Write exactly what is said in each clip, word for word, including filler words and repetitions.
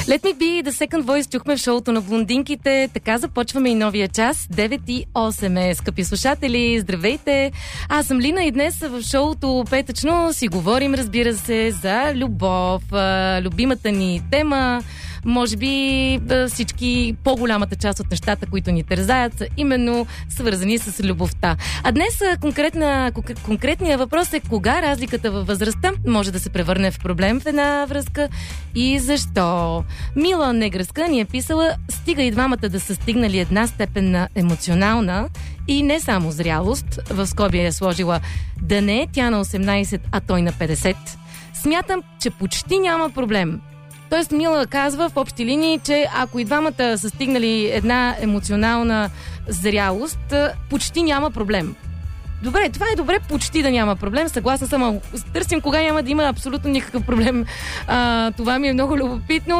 Let me be the second voice чухме в шоуто на блондинките. Така започваме и новия час. девет и осем е, скъпи слушатели. Здравейте! Аз съм Лина и днес в шоуто петъчно си говорим, разбира се, за любов. Любимата ни тема. Може би всички, по-голямата част от нещата, които ни тързаят, са именно свързани с любовта. А днес конкретният въпрос е кога разликата във възрастта може да се превърне в проблем в една връзка и защо. Мила Негръска ни е писала: стига и двамата да са стигнали една степен на емоционална и не само зрялост, в скоби е сложила да не е тя на осемнайсет, а той на петдесет. Смятам, че почти няма проблем. Тоест Мила казва в общи линии, че ако и двамата са стигнали една емоционална зрялост, почти няма проблем. Добре, това е добре, почти да няма проблем. Съгласна съм, а търсим кога няма да има абсолютно никакъв проблем. А, това ми е много любопитно.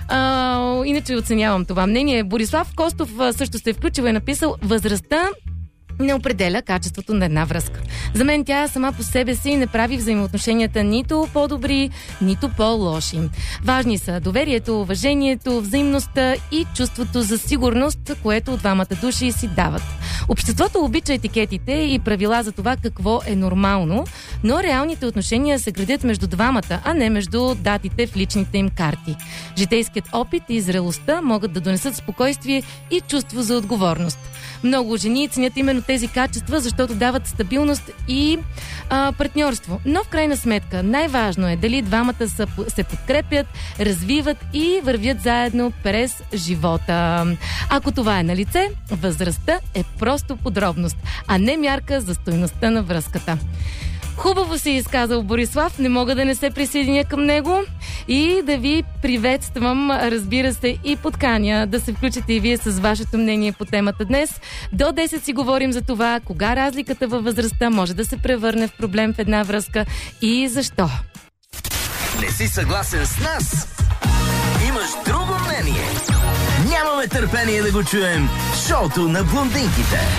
А, иначе оценявам това мнение. Борислав Костов също се е включил и е написал: възрастта не определя качеството на една връзка. За мен тя сама по себе си не прави взаимоотношенията нито по-добри, нито по-лоши. Важни са доверието, уважението, взаимността и чувството за сигурност, което двамата души си дават. Обществото обича етикетите и правила за това какво е нормално, но реалните отношения се градят между двамата, а не между датите в личните им карти. Житейският опит и зрелостта могат да донесат спокойствие и чувство за отговорност. Много жени ценят именно тези качества, защото дават стабилност и а, партньорство. Но в крайна сметка най-важно е дали двамата са, се подкрепят, развиват и вървят заедно през живота. Ако това е налице, възрастта е просто подробност, а не мярка за стойността на връзката. Хубаво си изказал Борислав, не мога да не се присъединя към него и да ви приветствам, разбира се, и подканя да се включите и вие с вашето мнение по темата днес. До десет си говорим за това, кога разликата във възрастта може да се превърне в проблем в една връзка и защо. Не си съгласен с нас? Имаш друго мнение? Нямаме търпение да го чуем в шоуто на блондинките.